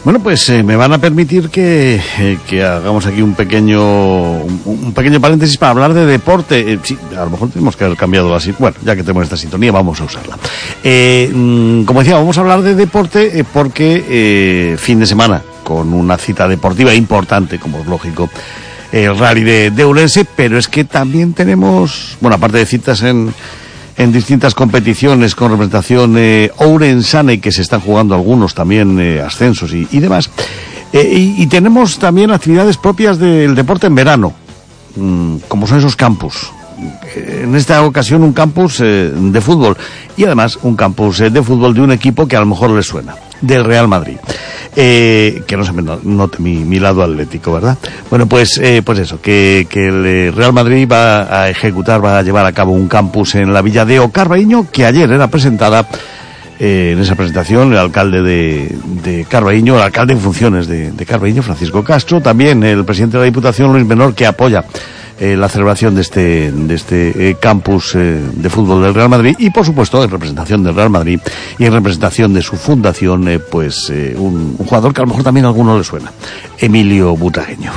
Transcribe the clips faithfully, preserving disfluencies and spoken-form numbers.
Bueno, pues eh, me van a permitir que, eh, que hagamos aquí un pequeño un, un pequeño paréntesis para hablar de deporte. Eh, sí, a lo mejor tenemos que haber cambiado la sintonía. Bueno, ya que tenemos esta sintonía, vamos a usarla. Eh, mm, como decía, vamos a hablar de deporte eh, porque eh, fin de semana, con una cita deportiva importante, como es lógico, el rally de, de Ourense, pero es que también tenemos, bueno, aparte de citas en... en distintas competiciones con representación eh, ourensana y que se están jugando algunos también eh, ascensos y, y demás. Eh, y, y tenemos también actividades propias del deporte en verano, mmm, como son esos campus. En esta ocasión un campus eh, de fútbol y además un campus eh, de fútbol de un equipo que a lo mejor les suena, del Real Madrid. Eh, que no se me note mi, mi lado atlético, ¿verdad? Bueno, pues eh, pues eso, que, que el Real Madrid va a ejecutar, va a llevar a cabo un campus en la villa de Carballiño, que ayer era presentada, eh, en esa presentación, el alcalde de, de Carballiño, el alcalde en funciones de, de Carballiño, Francisco Castro, también el presidente de la Diputación, Luis Menor, que apoya Eh, la celebración de este de este eh, campus eh, de fútbol del Real Madrid y por supuesto en representación del Real Madrid y en representación de su fundación eh, pues eh, un, un jugador que a lo mejor también a alguno le suena, Emilio Butragueño.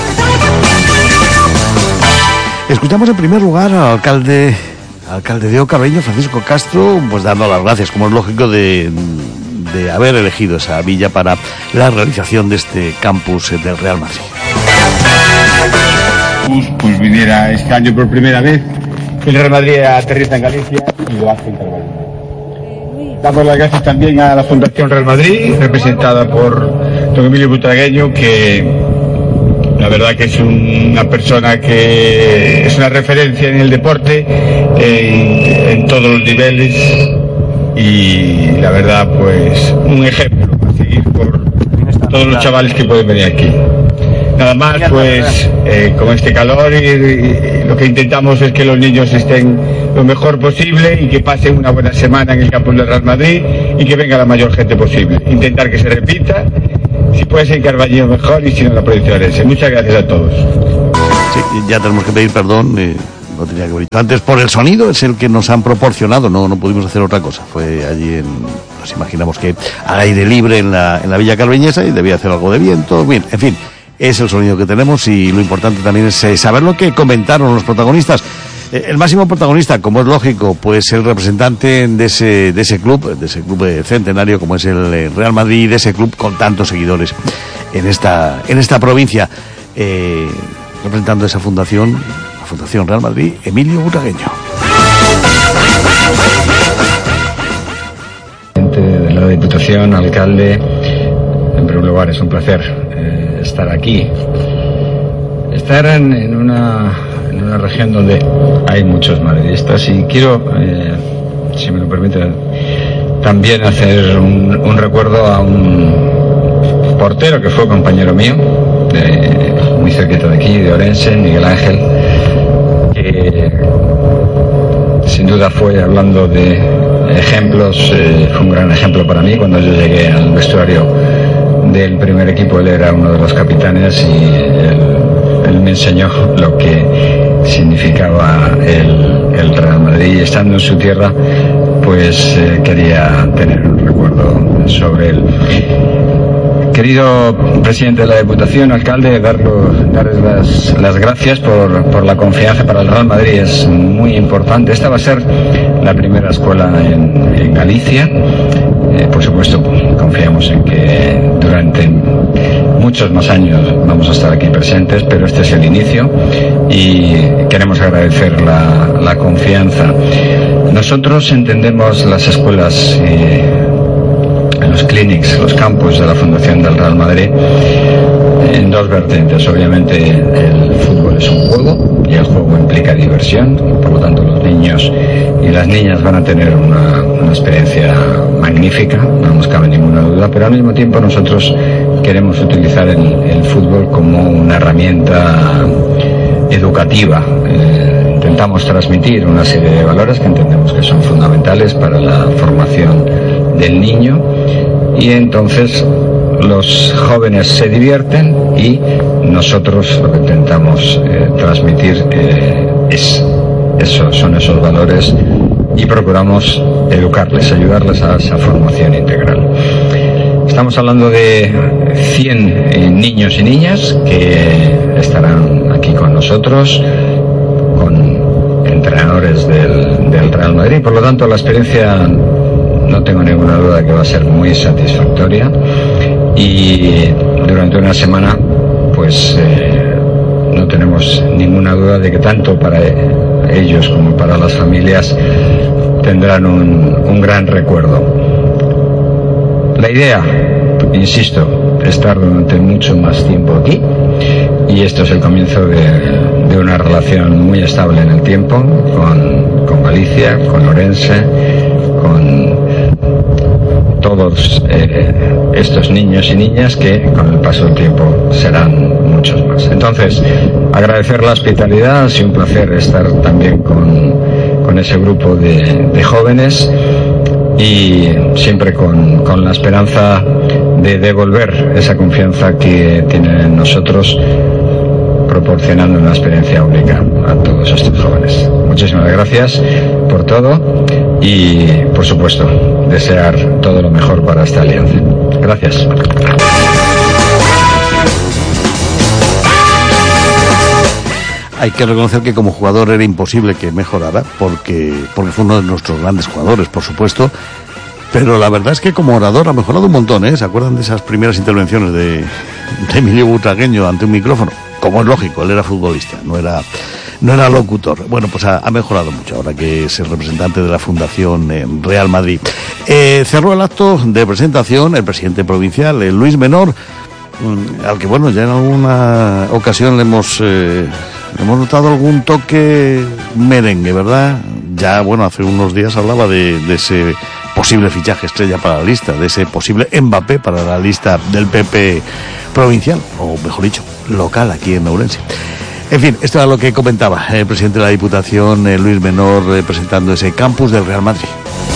Escuchamos en primer lugar al alcalde alcalde de Carballiño, Francisco Castro, pues dando las gracias, como es lógico, de de haber elegido esa villa para la realización de este campus eh, del Real Madrid. Pues viniera este año por primera vez. El Real Madrid aterriza en Galicia y lo hace en Carballiño. Damos las gracias también a la Fundación Real Madrid, representada por don Emilio Butragueño, que la verdad que es un, una persona que es una referencia en el deporte, en, en todos los niveles, y la verdad pues un ejemplo a seguir por todos los chavales que pueden venir aquí. Nada más, pues eh, con este calor y, y lo que intentamos es que los niños estén lo mejor posible y que pasen una buena semana en el campus del Real Madrid y que venga la mayor gente posible. Intentar que se repita, si puede ser en Carballiño mejor y si no la provincia de Ourense. Muchas gracias a todos. Sí, ya tenemos que pedir perdón, eh, no tenía que haber dicho antes, por el sonido, es el que nos han proporcionado, no, no pudimos hacer otra cosa. Fue allí en, nos imaginamos que al aire libre en la, en la Villa Carballiñesa y debía hacer algo de viento, bien, en fin. Es el sonido que tenemos y lo importante también es eh, saber lo que comentaron los protagonistas. Eh, el máximo protagonista, como es lógico, pues el representante de ese de ese club, de ese club eh, centenario como es el eh, Real Madrid, de ese club con tantos seguidores en esta en esta provincia, eh, representando esa fundación, la Fundación Real Madrid, Emilio Butragueño. De la Diputación, alcalde, en primer lugar es un placer estar aquí, estar en, en, una, en una región donde hay muchos madridistas y quiero, eh, si me lo permite, también hacer un, un recuerdo a un portero que fue compañero mío, de, muy cerquita de aquí, de Ourense, Miguel Ángel, que sin duda fue, hablando de ejemplos, eh, fue un gran ejemplo para mí cuando yo llegué al vestuario del primer equipo. Él era uno de los capitanes y él, él me enseñó lo que significaba el, el Real Madrid, y estando en su tierra pues eh, quería tener un recuerdo sobre él. Querido presidente de la Diputación, alcalde, darlo, darles las, las gracias por, por la confianza para el Real Madrid, es muy importante. Esta va a ser la primera escuela en, en Galicia. Eh, por supuesto, confiamos en que durante muchos más años vamos a estar aquí presentes, pero este es el inicio y queremos agradecer la, la confianza. Nosotros entendemos las escuelas, eh, los clinics, los campus de la Fundación del Real Madrid en dos vertientes. Obviamente el fútbol es un juego y el juego implica diversión, por lo tanto los niños y las niñas van a tener una, una experiencia magnífica, no nos cabe ninguna duda, pero al mismo tiempo nosotros queremos utilizar el, el fútbol como una herramienta educativa. Eh, intentamos transmitir una serie de valores que entendemos que son fundamentales para la formación del niño, y entonces los jóvenes se divierten y nosotros lo que intentamos eh, transmitir eh, es eso, son esos valores, y procuramos educarles, ayudarles a esa formación integral. Estamos hablando de cien eh, niños y niñas que estarán aquí con nosotros, con entrenadores del, del Real Madrid. Por lo tanto, la experiencia, no tengo ninguna duda que va a ser muy satisfactoria, y durante una semana pues eh, no tenemos ninguna duda de que tanto para ellos como para las familias tendrán un, un gran recuerdo. La idea, insisto, es estar durante mucho más tiempo aquí, y esto es el comienzo de, de una relación muy estable en el tiempo con, con Galicia, con Ourense, con todos eh, estos niños y niñas que con el paso del tiempo serán muchos más. Entonces, agradecer la hospitalidad, ha sido un placer estar también con, con ese grupo de, de jóvenes, y siempre con, con la esperanza de devolver esa confianza que tienen en nosotros, proporcionando una experiencia única a todos estos jóvenes. Muchísimas gracias por todo, y por supuesto desear todo lo mejor para esta alianza. Gracias. Hay que reconocer que como jugador era imposible que mejorara, porque, porque fue uno de nuestros grandes jugadores, por supuesto, pero la verdad es que como orador ha mejorado un montón, ¿eh? ¿Se acuerdan de esas primeras intervenciones de, de Emilio Butragueño ante un micrófono? Como es lógico, él era futbolista, no era, no era locutor. Bueno, pues ha, ha mejorado mucho ahora que es el representante de la Fundación eh, Real Madrid. Eh, cerró el acto de presentación el presidente provincial, eh, Luis Menor, mmm, al que, bueno, ya en alguna ocasión le hemos... Eh, Hemos notado algún toque merengue, ¿verdad? Ya, bueno, hace unos días hablaba de, de ese posible fichaje estrella para la lista, de ese posible Mbappé para la lista del P P provincial, o mejor dicho, local aquí en Ourense. En fin, esto era lo que comentaba el presidente de la Diputación, eh, Luis Menor, eh, presentando ese campus del Real Madrid.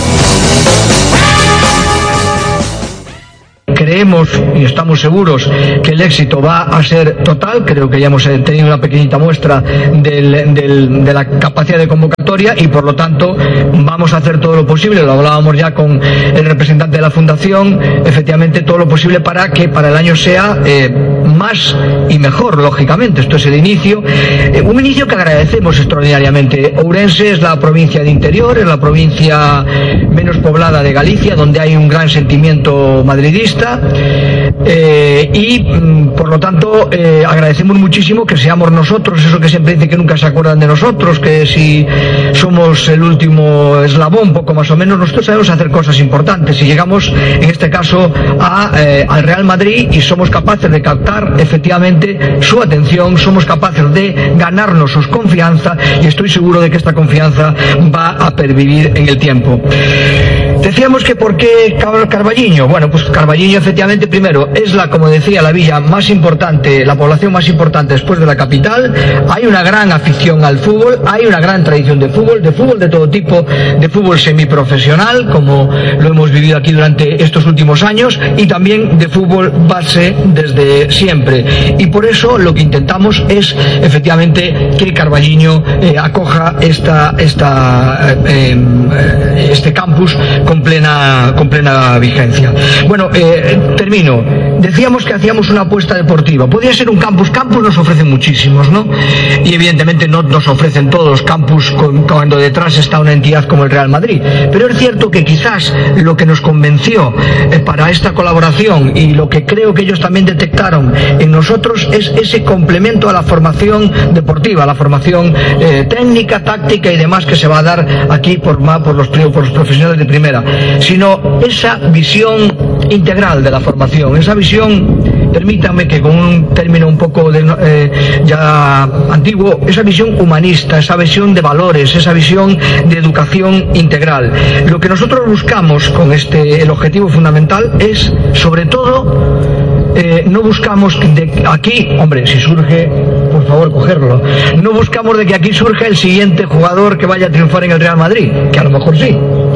Creemos y estamos seguros que el éxito va a ser total. Creo que ya hemos tenido una pequeñita muestra del, del, de la capacidad de convocatoria, y por lo tanto vamos a hacer todo lo posible, lo hablábamos ya con el representante de la Fundación, efectivamente todo lo posible para que para el año sea eh, más y mejor, lógicamente. Esto es el inicio, eh, un inicio que agradecemos extraordinariamente. Ourense es la provincia de interior, es la provincia menos poblada de Galicia, donde hay un gran sentimiento madridista. Eh, y mm, por lo tanto eh, agradecemos muchísimo que seamos nosotros, eso que siempre dice que nunca se acuerdan de nosotros, que si somos el último eslabón, poco más o menos. Nosotros sabemos hacer cosas importantes, y llegamos en este caso a, eh, al Real Madrid, y somos capaces de captar efectivamente su atención, somos capaces de ganarnos su confianza, y estoy seguro de que esta confianza va a pervivir en el tiempo. Decíamos que ¿por qué Carballiño? Bueno, pues Carballiño efectivamente, primero, es la, como decía, la villa más importante, la población más importante después de la capital. Hay una gran afición al fútbol, hay una gran tradición de fútbol, de fútbol de todo tipo, de fútbol semiprofesional, como lo hemos vivido aquí durante estos últimos años, y también de fútbol base desde siempre. Y por eso lo que intentamos es efectivamente que Carballiño eh, acoja esta, esta, eh, eh, este campus con plena, con plena vigencia. Bueno, eh, termino. Decíamos que hacíamos una apuesta deportiva. Podría ser un campus. Campus nos ofrecen muchísimos, ¿no? Y evidentemente no nos ofrecen todos los campus con, cuando detrás está una entidad como el Real Madrid. Pero es cierto que quizás lo que nos convenció eh, para esta colaboración, y lo que creo que ellos también detectaron en nosotros, es ese complemento a la formación deportiva, a la formación eh, técnica, táctica y demás que se va a dar aquí por, por, los, por los profesionales de primera, sino esa visión integral de la formación, esa visión, permítanme que con un término un poco de, eh, ya antiguo, esa visión humanista, esa visión de valores, esa visión de educación integral. Lo que nosotros buscamos con este, el objetivo fundamental es, sobre todo, eh, no buscamos de aquí, hombre, si surge, por favor, cogerlo, no buscamos de que aquí surja el siguiente jugador que vaya a triunfar en el Real Madrid, que a lo mejor sí.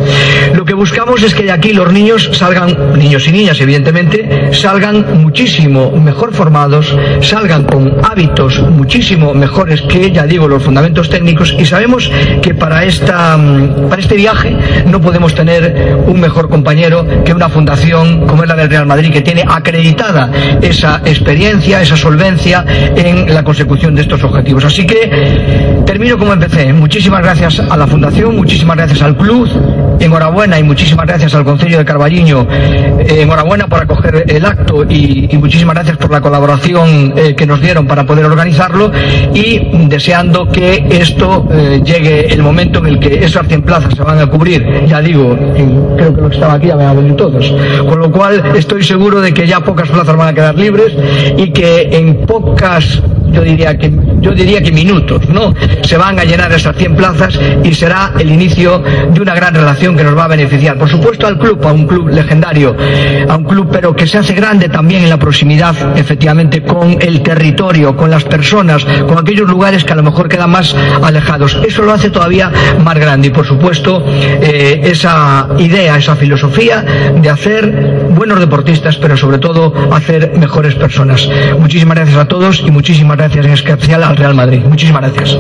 Lo que buscamos es que de aquí los niños salgan, niños y niñas evidentemente, salgan muchísimo mejor formados, salgan con hábitos muchísimo mejores que, ya digo, los fundamentos técnicos, y sabemos que para, esta, para este viaje no podemos tener un mejor compañero que una fundación como es la del Real Madrid, que tiene acreditada esa experiencia, esa solvencia en la consecución de estos objetivos. Así que termino como empecé. Muchísimas gracias a la fundación, muchísimas gracias al club, enhorabuena, y muchísimas gracias al Concello de Carballiño, eh, enhorabuena por acoger el acto, y, y muchísimas gracias por la colaboración eh, que nos dieron para poder organizarlo, y deseando que esto eh, llegue el momento en el que esas cien plazas se van a cubrir, ya digo, en, creo que los que estaban aquí ya me han venido todos, con lo cual estoy seguro de que ya pocas plazas van a quedar libres, y que en pocas, yo diría que yo diría que minutos, ¿no?, se van a llenar esas cien plazas, y será el inicio de una gran relación que nos va a beneficiar, por supuesto, al club, a un club legendario, a un club pero que se hace grande también en la proximidad, efectivamente, con el territorio, con las personas, con aquellos lugares que a lo mejor quedan más alejados. Eso lo hace todavía más grande, y por supuesto eh, esa idea, esa filosofía de hacer buenos deportistas, pero sobre todo hacer mejores personas. Muchísimas gracias a todos, y muchísimas gracias en especial al Real Madrid. Muchísimas gracias.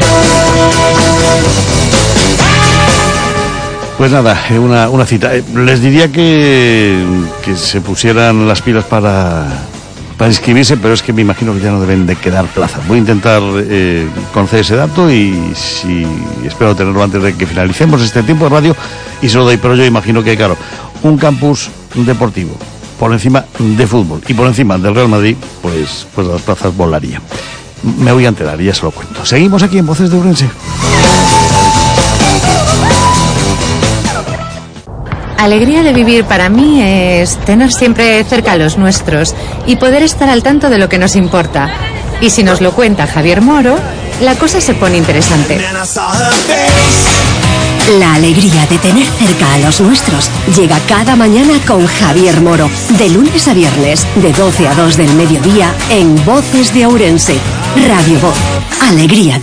Pues nada, una, una cita. Les diría que, que se pusieran las pilas para, para inscribirse, pero es que me imagino que ya no deben de quedar plazas. Voy a intentar eh, conocer ese dato, y si espero tenerlo antes de que finalicemos este tiempo de radio, y se lo doy. Pero yo imagino que, claro, un campus deportivo por encima de fútbol y por encima del Real Madrid, pues, pues las plazas volarían. Me voy a enterar y ya se lo cuento. Seguimos aquí en Voces de Ourense. Alegría de vivir para mí es tener siempre cerca a los nuestros y poder estar al tanto de lo que nos importa. Y si nos lo cuenta Javier Moro, la cosa se pone interesante. La alegría de tener cerca a los nuestros llega cada mañana con Javier Moro, de lunes a viernes, de doce a dos del mediodía, en Voces de Ourense. Radio Voz, alegría de